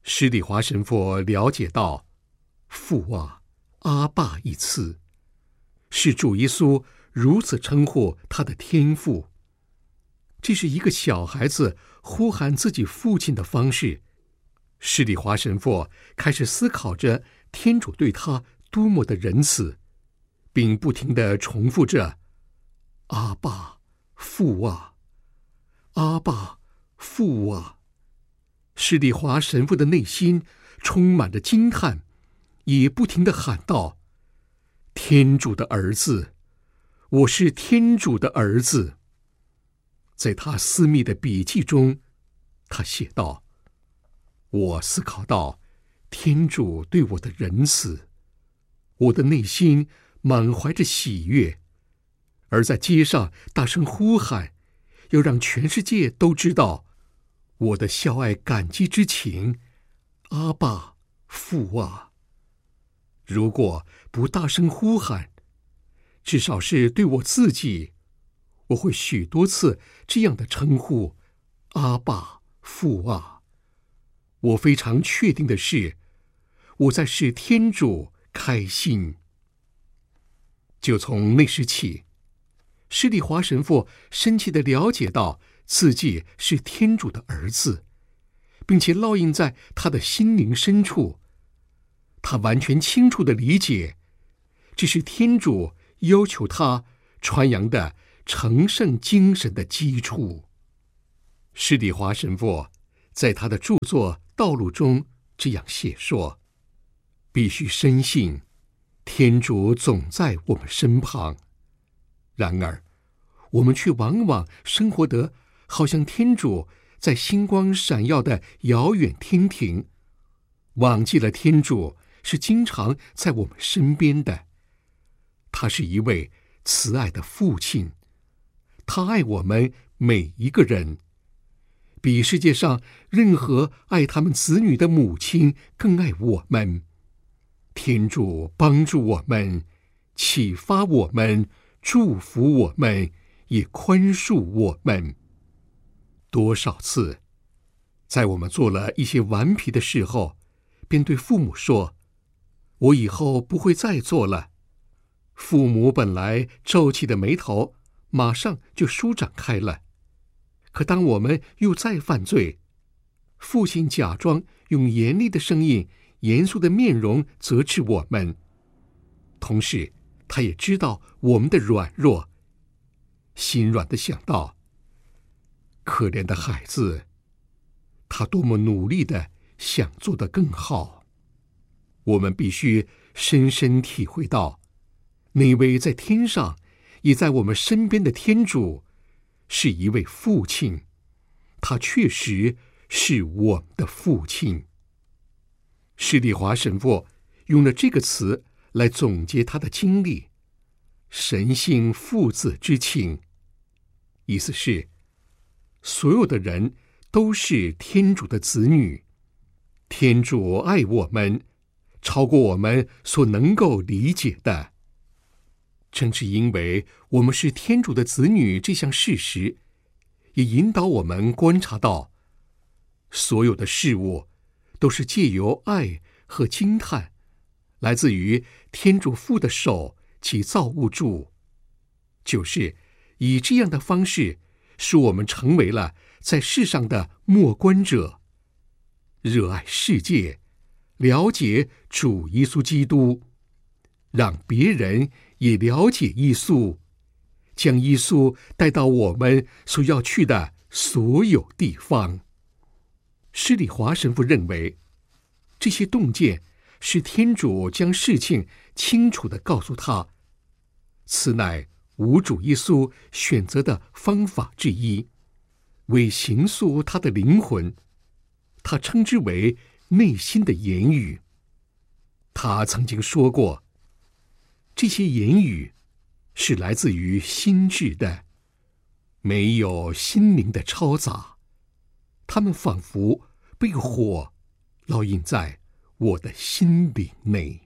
施礼华神父了解到，父啊，阿爸一词，是主耶稣如此称呼他的天父。这是一个小孩子呼喊自己父亲的方式。施礼华神父开始思考着天主对他多么的仁慈，并不停地重复着阿爸父啊，阿爸父啊。施礼华神父的内心充满着惊叹，也不停地喊道：天主的儿子，我是天主的儿子。在他私密的笔记中，他写道：我思考到天主对我的仁慈，我的内心满怀着喜悦，而在街上大声呼喊，要让全世界都知道我的孝爱感激之情，阿爸父啊。如果不大声呼喊，至少是对我自己，我会许多次这样的称呼阿爸父啊。我非常确定的是，我在使天主开心。就从那时起，施礼华神父深切地了解到自己是天主的儿子，并且烙印在他的心灵深处。他完全清楚地理解，这是天主要求他传扬的成圣精神的基础。施礼华神父在他的著作《道路》中这样写说：必须深信天主总在我们身旁，然而我们却往往生活得好像天主在星光闪耀的遥远天庭，忘记了天主是经常在我们身边的。他是一位慈爱的父亲，他爱我们每一个人，比世界上任何爱他们子女的母亲更爱我们。天主帮助我们，启发我们，祝福我们，也宽恕我们。多少次，在我们做了一些顽皮的事后，便对父母说：我以后不会再做了。父母本来皱起的眉头马上就舒展开了。可当我们又再犯罪，父亲假装用严厉的声音、严肃的面容责斥我们，同时他也知道我们的软弱，心软地想到，可怜的孩子，他多么努力地想做得更好。我们必须深深体会到，那位在天上也在我们身边的天主是一位父亲，他确实是我们的父亲。施礼华神父用了这个词来总结他的经历：神性父子之情。意思是，所有的人都是天主的子女，天主爱我们，超过我们所能够理解的。正是因为我们是天主的子女这项事实，也引导我们观察到，所有的事物都是借由爱和惊叹，来自于天主父的手及造物主。就是以这样的方式，使我们成为了在世上的默观者，热爱世界，了解主耶稣基督，让别人也了解耶稣，将耶稣带到我们所要去的所有地方。施礼华神父认为，这些洞见是天主将事情清楚地告诉他，此乃无主耶稣选择的方法之一，为形塑他的灵魂。他称之为内心的言语。他曾经说过，这些言语是来自于心智的，没有心灵的嘈杂，它们仿佛被火烙印在我的心灵内。